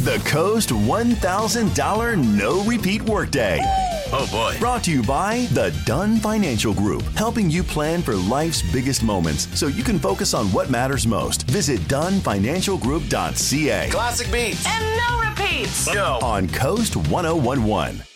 The Coast $1,000 No Repeat Workday. Oh, boy. Brought to you by the Dunn Financial Group, helping you plan for life's biggest moments so you can focus on what matters most. Visit DunnFinancialGroup.ca. Classic beats. And no repeats. No. On Coast 1011.